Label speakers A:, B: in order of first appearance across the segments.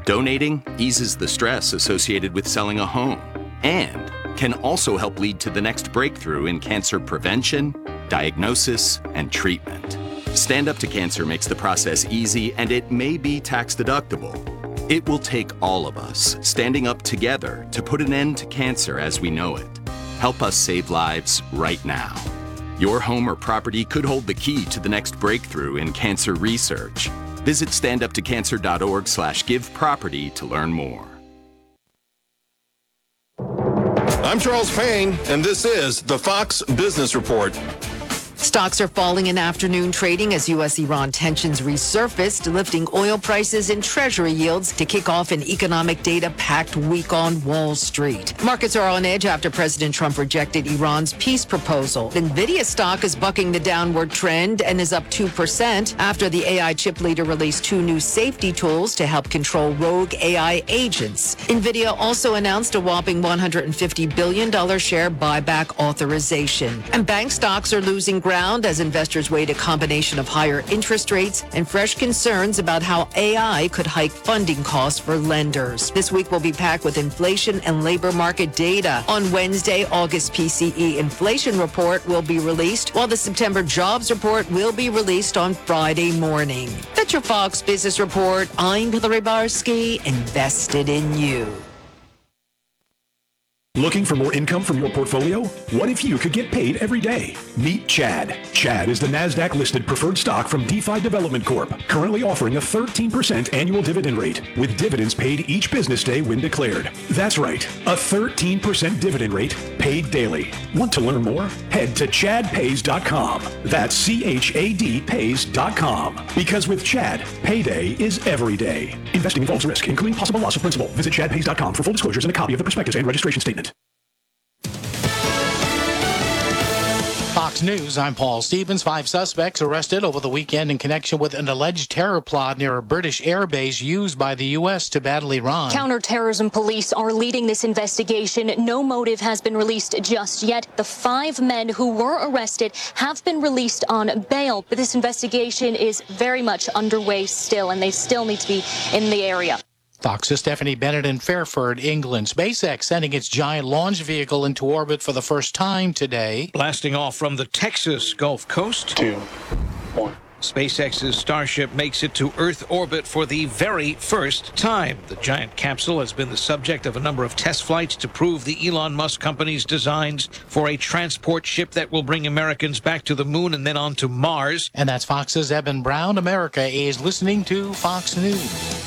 A: Donating eases the stress associated with selling a home and can also help lead to the next breakthrough in cancer prevention, diagnosis, and treatment. Stand Up to Cancer makes the process easy, and it may be tax deductible. It will take all of us standing up together to put an end to cancer as we know it. Help us save lives right now. Your home or property could hold the key to the next breakthrough in cancer research. Visit standuptocancer.org/giveproperty to learn more.
B: I'm Charles Payne, and this is the Fox Business Report.
C: Stocks are falling in afternoon trading as U.S.-Iran tensions resurfaced, lifting oil prices and treasury yields to kick off an economic data-packed week on Wall Street. Markets are on edge after President Trump rejected Iran's peace proposal. NVIDIA stock is bucking the downward trend and is up 2% after the AI chip leader released 2 new safety tools to help control rogue AI agents. NVIDIA also announced a whopping $150 billion share buyback authorization. And bank stocks are losing ground as investors weighed a combination of higher interest rates and fresh concerns about how AI could hike funding costs for lenders. This week will be packed with inflation and labor market data. On Wednesday, August PCE inflation report will be released, while the September jobs report will be released on Friday morning. That's your Fox Business Report. I'm Hillary Barsky, invested in you.
D: Looking for more income from your portfolio? What if you could get paid every day? Meet Chad. Chad is the NASDAQ-listed preferred stock from DeFi Development Corp., currently offering a 13% annual dividend rate, with dividends paid each business day when declared. That's right, a 13% dividend rate paid daily. Want to learn more? Head to chadpays.com. That's CHAD pays.com. Because with Chad, payday is every day. Investing involves risk, including possible loss of principal. Visit chadpays.com for full disclosures and a copy of the prospectus and registration statement.
E: Fox News, I'm Paul Stevens. 5 suspects arrested over the weekend in connection with an alleged terror plot near a British airbase used by the U.S. to battle Iran.
F: Counterterrorism police are leading this investigation. No motive has been released just yet. The 5 men who were arrested have been released on bail, but this investigation is very much underway still, and they still need to be in the area.
E: Fox's Stephanie Bennett in Fairford, England. SpaceX sending its giant launch vehicle into orbit for the first time today.
G: Blasting off from the Texas Gulf Coast. 2, 1. SpaceX's Starship makes it to Earth orbit for the very first time. The giant capsule has been the subject of a number of test flights to prove the Elon Musk company's designs for a transport ship that will bring Americans back to the moon and then on to Mars.
E: And that's Fox's Eben Brown. America is listening to Fox News.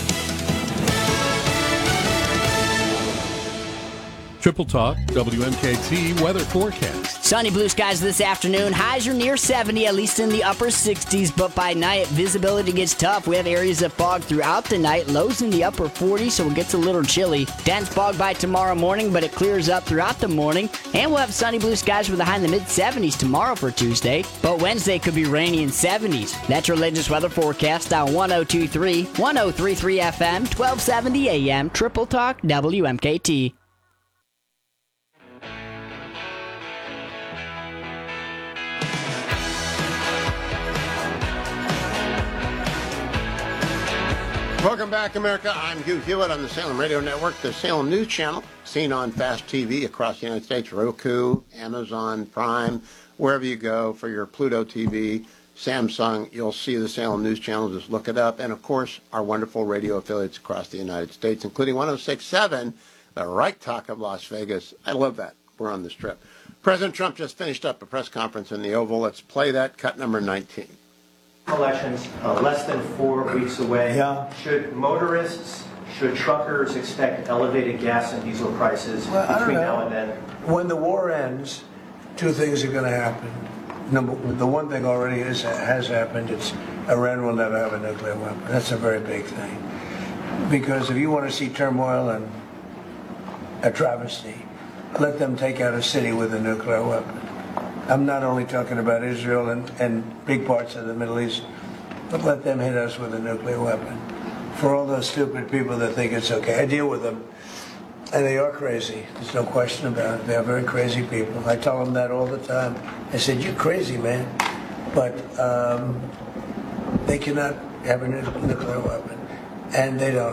H: Triple Talk, WMKT weather forecast.
I: Sunny blue skies this afternoon. Highs are near 70, at least in the upper 60s, but by night, visibility gets tough. We have areas of fog throughout the night, lows in the upper 40s, so it gets a little chilly. Dense fog by tomorrow morning, but it clears up throughout the morning, and we'll have sunny blue skies with a high in the mid-70s tomorrow for Tuesday, but Wednesday could be rainy in 70s. That's your latest weather forecast on 102.3, 103.3 FM, 1270 AM, Triple Talk, WMKT.
J: Welcome back, America. I'm Hugh Hewitt on the Salem Radio Network, the Salem News Channel, seen on Fast TV across the United States, Roku, Amazon Prime, wherever you go for your Pluto TV, Samsung, you'll see the Salem News Channel. Just look it up. And, of course, our wonderful radio affiliates across the United States, including 106.7, the Right Talk of Las Vegas. I love that. We're on the Strip. President Trump just finished up a press conference in the Oval. Let's play that, cut number 19.
K: Elections less than 4 weeks away.
L: Yeah.
K: Should truckers expect elevated gas and diesel prices between now and then?
L: When the war ends, 2 things are going to happen. The one thing already has happened. It's Iran will never have a nuclear weapon. That's a very big thing. Because if you want to see turmoil and a travesty, let them take out a city with a nuclear weapon. I'm not only talking about Israel and big parts of the Middle East, but let them hit us with a nuclear weapon. For all those stupid people that think it's okay, I deal with them, and they are crazy. There's no question about it. They are very crazy people. I tell them that all the time. I said, you're crazy, man. But they cannot have a nuclear weapon, and they don't.